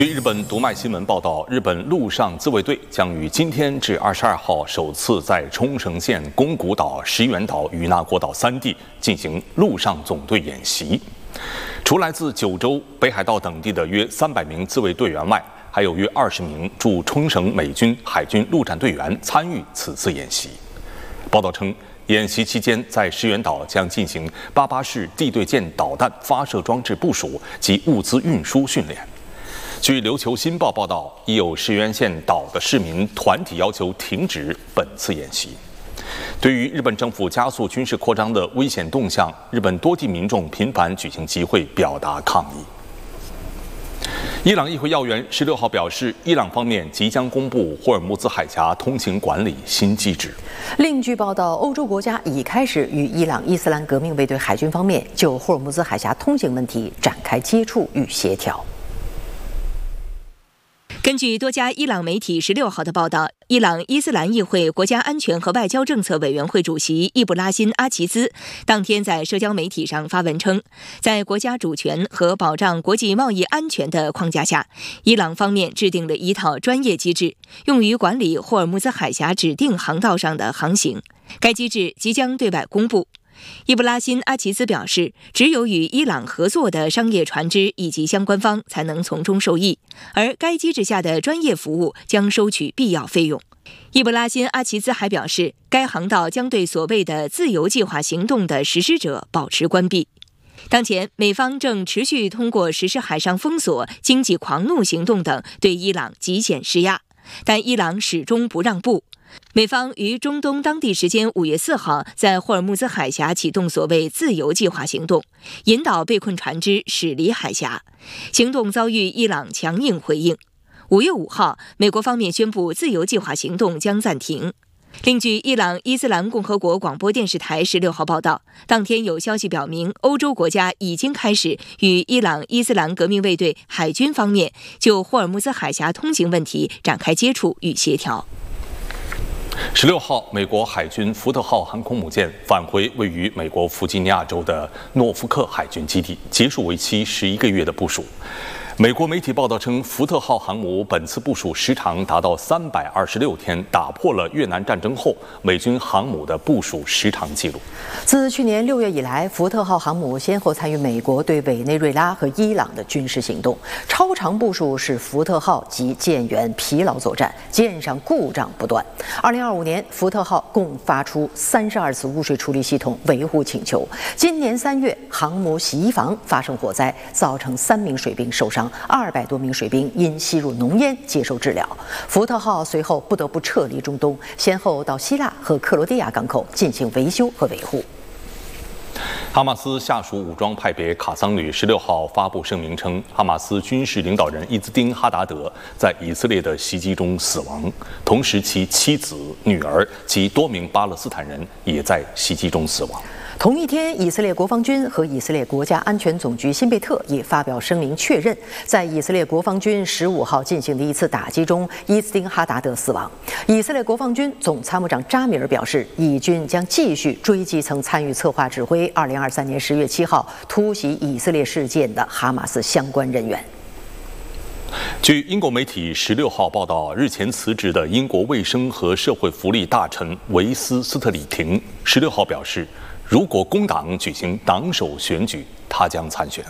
据日本读卖新闻报道，日本陆上自卫队将于今天至22号首次在冲绳县宫古岛、石垣岛与那国岛3地进行陆上总队演习。除来自九州、北海道等地的约300名自卫队员外，还有约20名驻冲绳美军海军陆战队员参与此次演习。报道称，演习期间在石垣岛将进行88式地对舰导弹发射装置部署及物资运输训练。据琉球新报报道，已有石垣县岛的市民团体要求停止本次演习。对于日本政府加速军事扩张的危险动向，日本多地民众频繁举行集会表达抗议。伊朗议会要员16号表示，伊朗方面即将公布霍尔木兹海峡通行管理新机制。 另据报道，欧洲国家已开始与伊朗伊斯兰革命卫队海军方面就霍尔木兹海峡通行问题展开接触与协调。 根据多家伊朗媒体16号的报道，伊朗伊斯兰议会国家安全和外交政策委员会主席伊布拉辛·阿齐兹当天在社交媒体上发文称，在国家主权和保障国际贸易安全的框架下，伊朗方面制定了一套专业机制，用于管理霍尔木兹海峡指定航道上的航行。该机制即将对外公布。伊布拉辛·阿齐兹表示，只有与伊朗合作的商业船只以及相关方才能从中受益，而该机制下的专业服务将收取必要费用。伊布拉辛·阿齐兹还表示，该航道将对所谓的自由计划行动的实施者保持关闭。当前，美方正持续通过实施海上封锁、经济狂怒行动等对伊朗极限施压，但伊朗始终不让步。美方于中东当地时间5月4号在霍尔木兹海峡启动所谓自由计划行动，引导被困船只驶离海峡。行动遭遇伊朗强硬回应。5月5号，美国方面宣布自由计划行动将暂停。另据伊朗伊斯兰共和国广播电视台16号报道，当天有消息表明，欧洲国家已经开始与伊朗伊斯兰革命卫队海军方面就霍尔木兹海峡通行问题展开接触与协调。 16号，美国海军福特号航空母舰返回位于美国弗吉尼亚州的诺福克海军基地，结束为期11个月的部署。美国媒体报道称，福特号航母本次部署时长达到326天，打破了越南战争后美军航母的部署时长记录。 自去年6月以来，福特号航母先后参与美国对委内瑞拉和伊朗的军事行动，超长部署使福特号及舰员疲劳作战，舰上故障不断。2025年，福特号共发出32次污水处理系统维护请求。今年3月，航母洗衣房发生火灾，造成3名水兵受伤，200多名水兵因吸入浓烟接受治疗。福特号随后不得不撤离中东，先后到希腊和克罗地亚港口进行维修和维护。 哈马斯下属武装派别卡桑旅16号发布声明称，哈马斯军事领导人伊兹丁·哈达德在以色列的袭击中死亡，同时其妻子、女儿及多名巴勒斯坦人也在袭击中死亡。 同一天，以色列国防军和以色列国家安全总局辛贝特也发表声明，确认在以色列国防军15号进行的一次打击中，伊兹丁·哈达德死亡。以色列国防军总参谋长扎米尔表示，以军将继续追击曾参与策划指挥2023年10月7号突袭以色列事件的哈马斯相关人员。 据英国媒体16号报道，日前辞职的英国卫生和社会福利大臣维斯斯特里廷16号表示，如果工党举行党首选举，他将参选。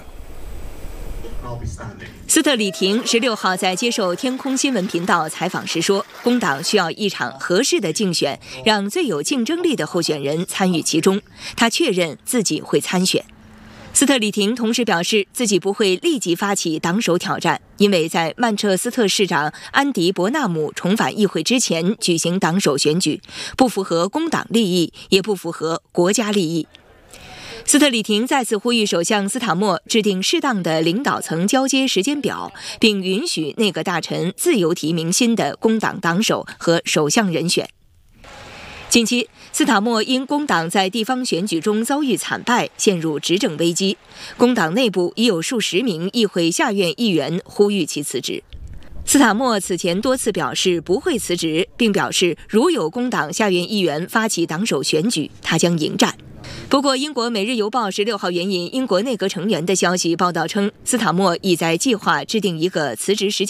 斯特里廷16号在接受天空新闻频道采访时说，工党需要一场合适的竞选，让最有竞争力的候选人参与其中。他确认自己会参选。斯特里廷同时表示，自己不会立即发起党首挑战，因为在曼彻斯特市长安迪·伯纳姆重返议会之前举行党首选举，不符合工党利益，也不符合国家利益。斯特里廷再次呼吁首相斯塔默制定适当的领导层交接时间表，并允许内阁大臣自由提名新的工党党首和首相人选。近期，斯塔默因工党在地方选举中遭遇惨败，陷入执政危机。工党内部已有数十名议会下院议员呼吁其辞职。斯塔默此前多次表示不会辞职，并表示如有工党下院议员发起党首选举，他将迎战。 不过，英国《每日邮报》16号援引英国内阁成员的消息报道称，斯塔默已在计划制定一个辞职时间